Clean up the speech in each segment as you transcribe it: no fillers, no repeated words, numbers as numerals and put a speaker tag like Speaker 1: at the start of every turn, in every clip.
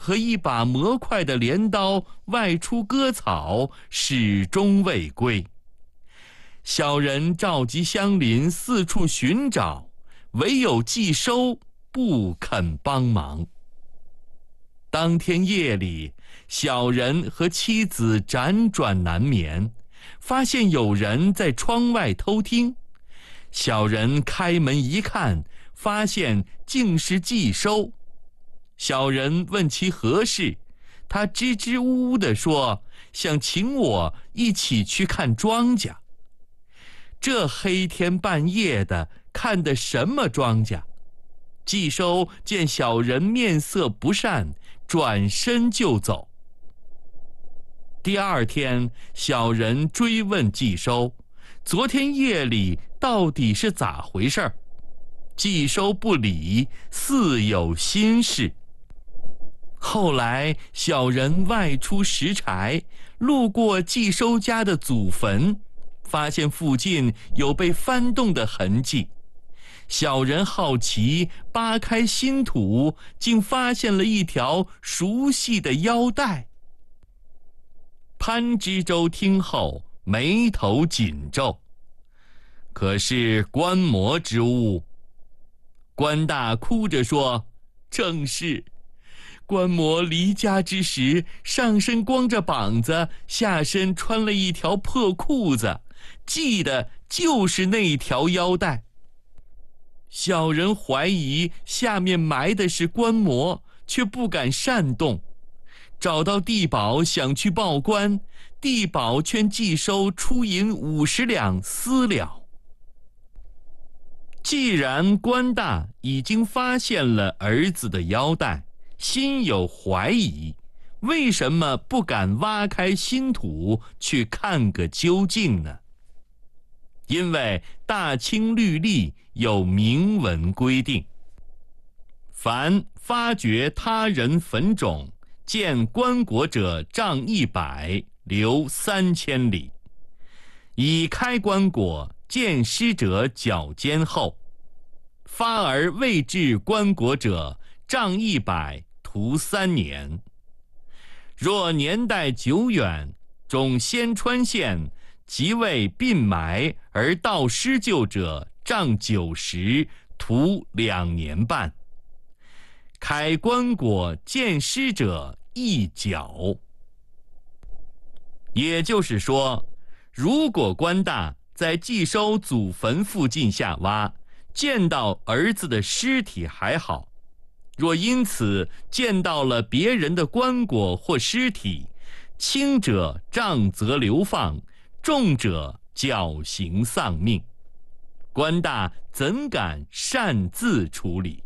Speaker 1: 和一把磨快的镰刀外出割草，始终未归。小人召集乡邻四处寻找，唯有季收不肯帮忙。当天夜里，小人和妻子辗转难眠，发现有人在窗外偷听。小人开门一看，发现竟是季收。小人问其何事，他支支吾吾地说，想请我一起去看庄稼。这黑天半夜的，看的什么庄稼？季收见小人面色不善，转身就走。第二天，小人追问季收，昨天夜里到底是咋回事？季收不理，似有心事。后来小人外出拾柴，路过季收家的祖坟，发现附近有被翻动的痕迹。小人好奇，扒开新土，竟发现了一条熟悉的腰带。潘知州听后，眉头紧皱。可是棺椁之物？官大哭着说，正是。棺椁离家之时，上身光着膀子，下身穿了一条破裤子，系的就是那条腰带。小人怀疑下面埋的是棺椁，却不敢擅动。找到地保想去报官，地保劝季收出银50两私了。既然官大已经发现了儿子的腰带，心有怀疑，为什么不敢挖开新土去看个究竟呢？因为大清律例有明文规定，凡发掘他人坟冢，见棺椁者杖100，留3000里；已开棺椁，见尸者绞肩后；发而未至棺椁者，杖100，徒3年。若年代久远，种先川县即为并埋而盗施救者，杖90，徒2年半。开棺椁见尸者1绞。也就是说，如果官大在季收祖坟附近下挖，见到儿子的尸体还好；若因此见到了别人的棺椁或尸体，轻者杖责流放，重者绞刑丧命。官大怎敢擅自处理？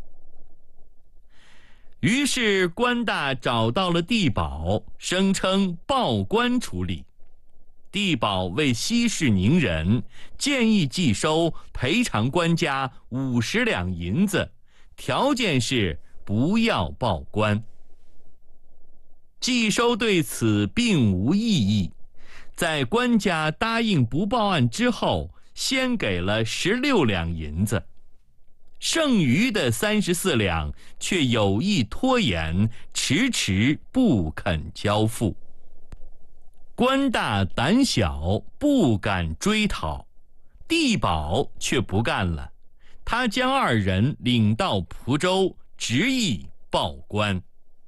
Speaker 1: 于是官大找到了地保，声称报官处理。地保为息事宁人，建议季收赔偿官家50两银子，条件是不要报官。季收对此并无异议，在官家答应不报案之后，先给了16两银子，剩余的34两却有意拖延，迟迟不肯交付。官大胆小，不敢追讨，地保却不干了，他将2人领到蒲州，执意报官。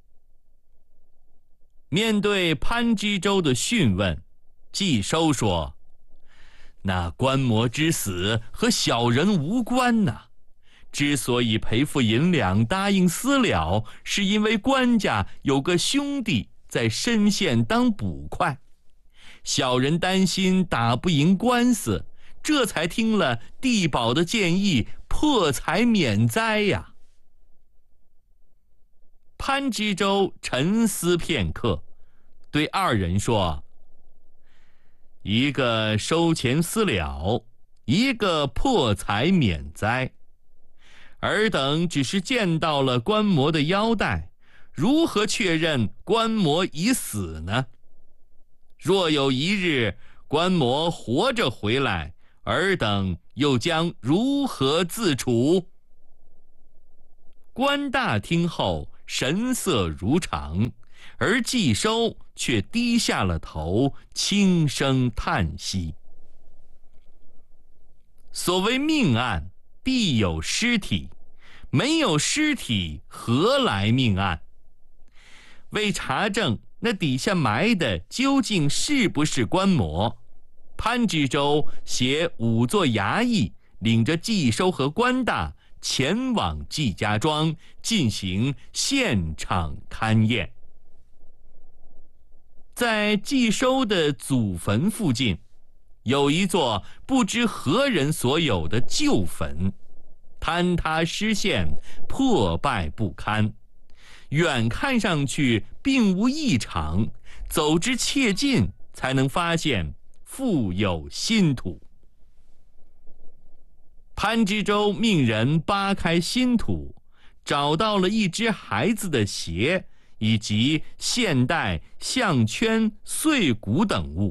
Speaker 1: 面对潘知州的讯问，季收说，那棺椁之死和小人无关呐，之所以赔付银两答应私了，是因为官家有个兄弟在深县当捕快，小人担心打不赢官司，这才听了地保的建议，破财免灾呀。潘知州沉思片刻，对2人说，一个收钱私了，一个破财免灾。尔等只是见到了棺椁的腰带，如何确认棺椁已死呢？若有一日棺椁活着回来，尔等又将如何自处？官大听后神色如常，而季收却低下了头，轻声叹息。所谓命案，必有尸体，没有尸体，何来命案？为查证那底下埋的究竟是不是官模，潘知州携5座衙役，领着季收和官大前往季家庄进行现场勘验。在季收的祖坟附近，有一座不知何人所有的旧坟，坍塌失陷，破败不堪，远看上去并无异常，走之切近才能发现复有新土。潘知州命人扒开新土，找到了一只孩子的鞋，以及线带、项圈、碎骨等物。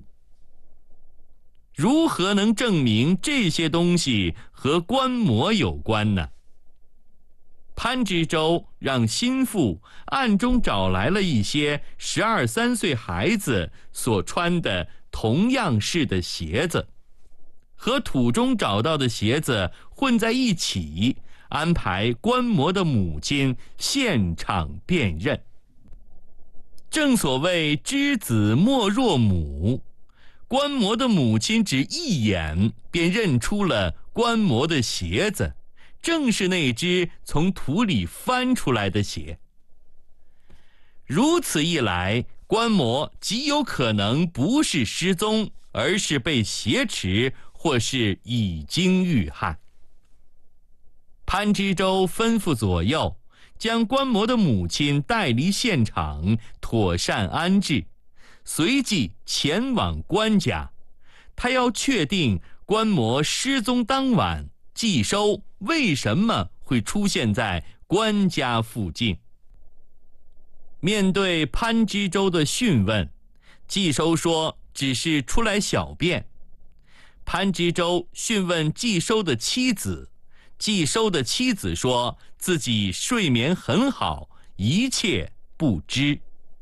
Speaker 1: 如何能证明这些东西和棺椁有关呢？潘知州让心腹暗中找来了一些12、13岁孩子所穿的同样式的鞋子，和土中找到的鞋子混在一起，安排棺椁的母亲现场辨认。正所谓知子莫若母，棺椁的母亲只一眼便认出了棺椁的鞋子，正是那只从土里翻出来的鞋。如此一来，棺椁极有可能不是失踪，而是被挟持或是已经遇害。潘知州吩咐左右，将棺椁的母亲带离现场，妥善安置，随即前往官家。他要确定棺椁失踪当晚，季收为什么会出现在官家附近。面对潘知州的讯问，季收说只是出来小便。潘知州讯问季收的妻子，季收的妻子说自己睡眠很好，一切不知。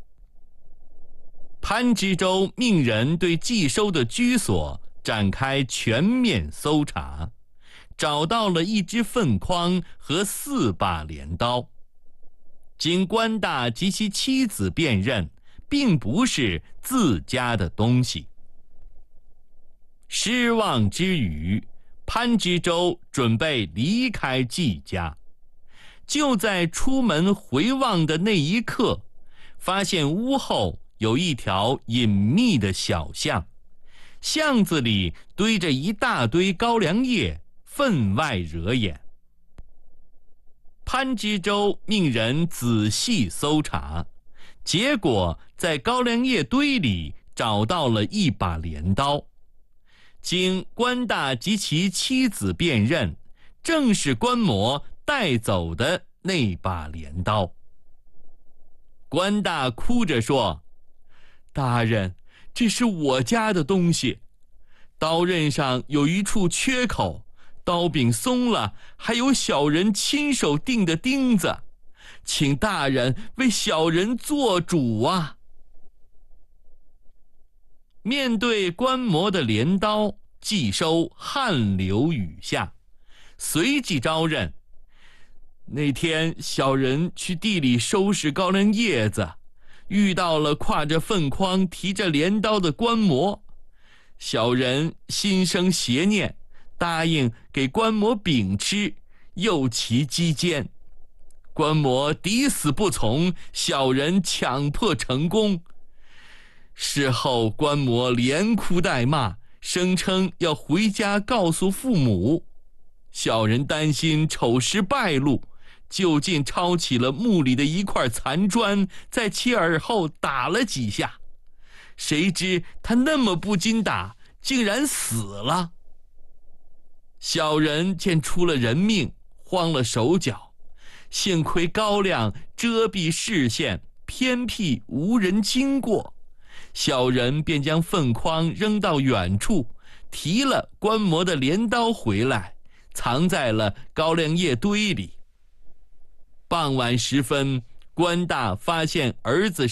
Speaker 1: 潘知州命人对季收的居所展开全面搜查，找到了一只粪筐和4把镰刀。经官大及其妻子辨认，并不是自家的东西。失望之余，潘知州准备离开季家。就在出门回望的那一刻，发现屋后有一条隐秘的小巷，巷子里堆着一大堆高粱叶，分外惹眼。潘知州命人仔细搜查，结果在高粱叶堆里找到了一把镰刀。经官大及其妻子辨认，正是棺椁带走的那把镰刀。官大哭着说：“大人，这是我家的东西，刀刃上有一处缺口，刀柄松了，还有小人亲手钉的钉子，请大人为小人做主啊！”面对棺椁的镰刀，季收汗流雨下，随即招认：那天小人去地里收拾高粱叶子，遇到了挎着粪筐提着镰刀的棺椁，小人心生邪念，答应给棺椁饼吃，诱其击奸。棺椁抵死不从，小人强迫成功。事后棺椁连哭带骂，声称要回家告诉父母。小人担心丑事败露，就近抄起了墓里的一块残砖，在其耳后打了几下。谁知他那么不禁打，竟然死了。小人见出了人命，慌了手脚，幸亏高粱遮蔽视线，偏僻无人经过，小人便将粪筐扔到远处，提了棺椁的镰刀回来，藏在了高粱叶堆里。傍晚时分， 官大发现儿子